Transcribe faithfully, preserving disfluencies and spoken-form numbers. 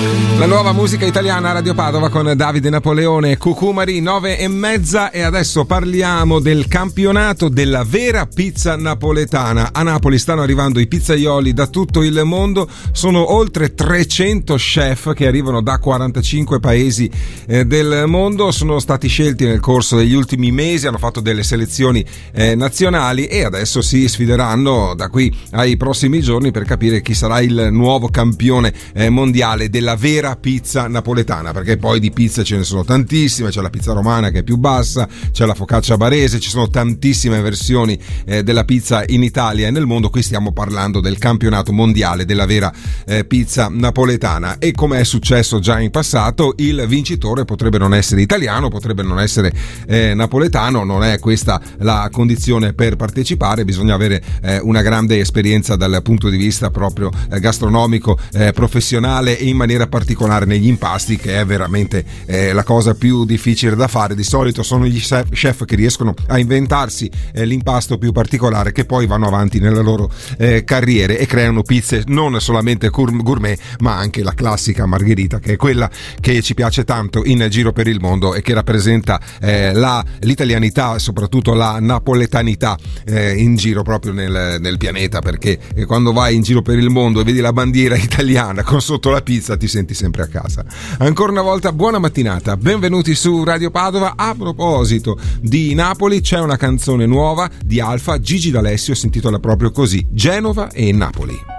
La nuova musica italiana a Radio Padova con Davide Napoleone, Cucumari, nove e mezza, e adesso parliamo del campionato della vera pizza napoletana. A Napoli stanno arrivando i pizzaioli da tutto il mondo, sono oltre trecento chef che arrivano da quarantacinque paesi eh, del mondo, sono stati scelti nel corso degli ultimi mesi, hanno fatto delle selezioni eh, nazionali e adesso si sfideranno da qui ai prossimi giorni per capire chi sarà il nuovo campione eh, mondiale della vera pizza napoletana, perché poi di pizze ce ne sono tantissime, c'è la pizza romana che è più bassa, c'è la focaccia barese, ci sono tantissime versioni eh, della pizza in Italia e nel mondo. Qui stiamo parlando del campionato mondiale della vera eh, pizza napoletana e, come è successo già in passato, il vincitore potrebbe non essere italiano, potrebbe non essere eh, napoletano, non è questa la condizione per partecipare, bisogna avere eh, una grande esperienza dal punto di vista proprio eh, gastronomico, eh, professionale e in maniera particolare negli impasti, che è veramente eh, la cosa più difficile da fare. Di solito sono gli chef che riescono a inventarsi eh, l'impasto più particolare, che poi vanno avanti nelle loro eh, carriere e creano pizze non solamente gourmet ma anche la classica margherita, che è quella che ci piace tanto in giro per il mondo e che rappresenta eh, la, l'italianità e soprattutto la napoletanità eh, in giro proprio nel, nel pianeta, perché eh, quando vai in giro per il mondo e vedi la bandiera italiana con sotto la pizza ti senti sempre a casa. Ancora una volta buona mattinata, benvenuti su Radio Padova. A proposito di Napoli, c'è una canzone nuova di Alfa, Gigi D'Alessio, si intitola proprio così, Genova e Napoli.